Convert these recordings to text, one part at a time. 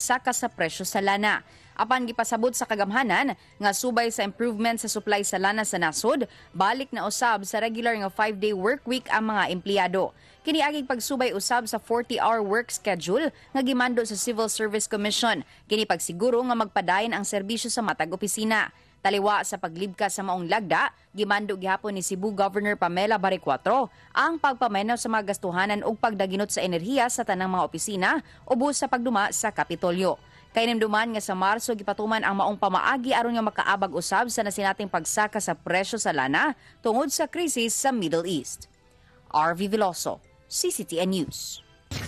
saka sa presyo sa lana. Apan gipasabot sa kagamhanan nga subay sa improvement sa supply sa lana sa nasod, balik na usab sa regular nga 5-day work week ang mga empleyado. Kini aging pagsubay usab sa 40-hour work schedule nga gimando sa Civil Service Commission. Kini pagsiguro nga magpadayon ang serbisyo sa matag opisina. Taliwa sa paglibkas sa maong lagda, gimando gihapon ni Cebu Governor Pamela Baricuatro ang pagpamenaw sa mga gastuhanan ug pagdaginot sa enerhiya sa tanang mga opisina ubos sa pagduma sa Kapitolyo. Kainimduman nga sa Marso gipatuman ang maong pamaagi aron nga makaabag usab sa nasinating pagsaka sa presyo sa lana tungod sa krisis sa Middle East. RV Veloso, CCTN News.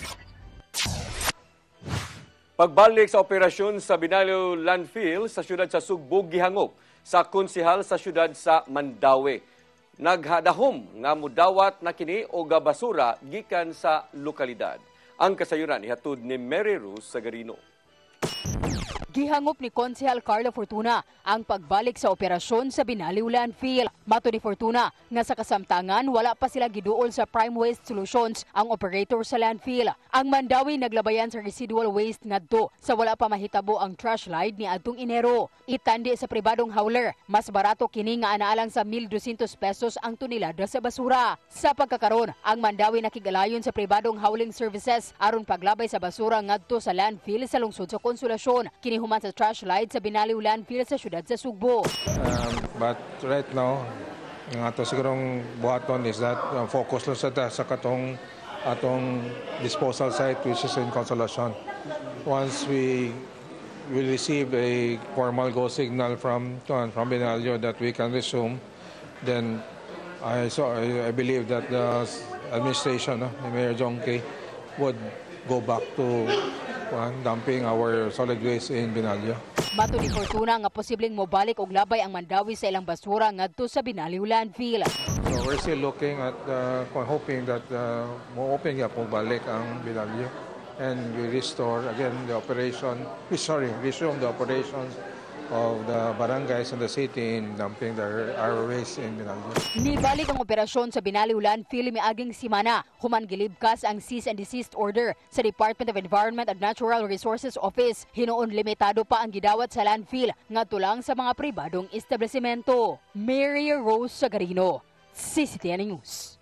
Pagbalik sa operasyon sa Binalio Landfill sa siyudad sa Sugbo gihangop sa konsehal sa siyudad sa Mandaue. Naghadahom nga mudawat na kini o basura gikan sa lokalidad. Ang kasayuran ihatod ni Mary Rose Sagarino. Gihangop ni Konsehal Carla Fortuna ang pagbalik sa operasyon sa Binalio Landfill. Mato ni Fortuna nga sa kasamtangan wala pa sila giduol sa Prime Waste Solutions ang operator sa landfill. Ang Mandaue naglabayan sa residual waste ngadto sa wala pa mahitabo ang trash slide ni adtong Enero. Itandi sa pribadong hauler, mas barato kini nga anaalang sa 1,200 pesos ang tonelada sa basura. Sa pagkakaron, ang Mandaue nakigalayon sa pribadong hauling services aron paglabay sa basura ngadto sa landfill sa lungsod sa Konsolasyon. Kini human sa trash slide sa Binalio Landfill sa siyudad sa Sugbo. But right now, ang ato sigurong buhaton is that focus lang sa atong disposal site which is in Consolacion. Once we will receive a formal go signal from Binalio that we can resume, then I believe that the administration, Mayor Jongke, would go back to dumping our solid waste in Binalio. Mato ni Fortuna nga posibleng mobalik og labay ang Mandaue sa ilang basura ngadto sa Binalio Landfill. So we're still looking at hoping that mo-open nga po balik ang Binalio and we restore again the operation. Resume the operations of the barangays in the city in dumping our waste in Binalio. Nibalik ang operasyon sa Binalio Landfill miaging simana. Human gilibkas ang cease and desist order sa Department of Environment and Natural Resources Office. Hinoon limitado pa ang gidawat sa landfill ngadto lang sa mga pribadong establishmento. Mary Rose Sagarino, CCTN News.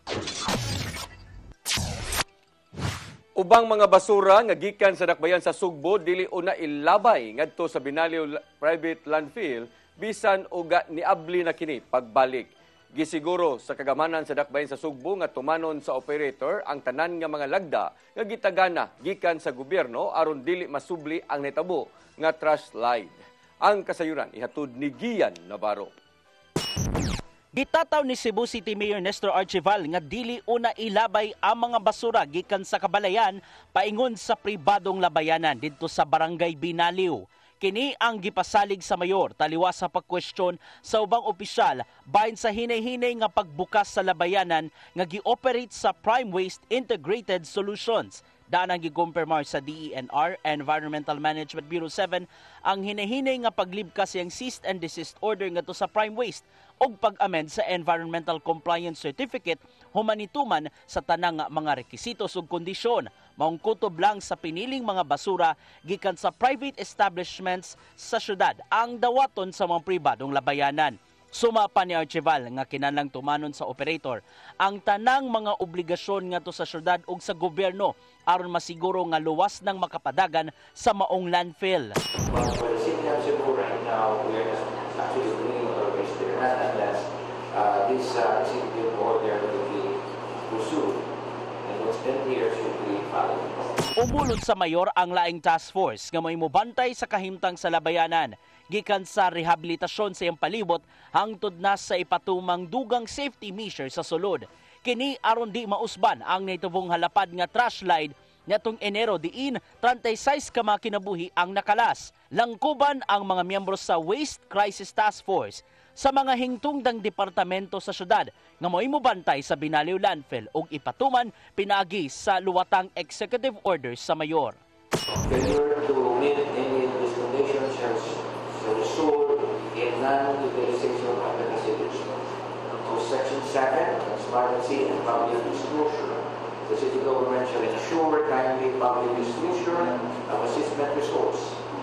Ubang mga basura nga gikan sa dakbayan sa Sugbo dili una ilabay ngadto sa Binalio Private Landfill bisan uga niabli na kini pagbalik. Gisiguro sa kagamanan sa dakbayan sa Sugbo nga tumanon sa operator ang tanan nga mga lagda nga gitagana gikan sa gobyerno aron dili masubli ang netabo nga trash slide. Ang kasayuran ihatod ni Gian Navarro. Gitataw ni Cebu City Mayor Nestor Archival nga dili una ilabay ang mga basura gikan sa kabalayan paingon sa pribadong labayanan didto sa Barangay Binalio. Kini ang gipasalig sa mayor taliwa sa pagkwestiyon sa ubang opisyal bahin sa hinay-hinay nga pagbukas sa labayanan nga gi-operate sa Prime Waste Integrated Solutions. Daan ang gikumpirmar sa DENR, Environmental Management Bureau 7, ang hinahinay nga paglibkas yang cease and desist order ngadto sa Prime Waste og pag-amend sa Environmental Compliance Certificate humanituman sa tanang mga rekisitos ug kondisyon. Maong kutob lang sa piniling mga basura gikan sa private establishments sa syudad ang dawaton sa mga pribadong labayanan. Suma pa ni Archival nga kinahanglang tumanon sa operator ang tanang mga obligasyon ngadto sa syudad ug sa gobyerno aron masiguro nga luwas nang makapadagan sa maong landfill. Umulod sa mayor ang laing task force nga may mobantay sa kahimtang sa labayanan gikan sa rehabilitasyon sa iyang palibot hangtod na sa ipatumang dugang safety measure sa sulod. Kini aron di mausban ang naitubong halapad nga trash slide nitong Enero diin 36 ka mga kinabuhi ang nakalas. Langkuban ang mga miyembro sa Waste Crisis Task Force sa mga hingtungdang departamento sa syudad nga mo'y mobantay sa Binalio Landfill ug ipatuman pinaagi sa luwatang executive orders sa mayor. Failure to meet any of these conditions has result in non-utilization of the facilities. To Section 7, Transparency and Public Disclosure. The city government shall ensure timely public disclosure assessment results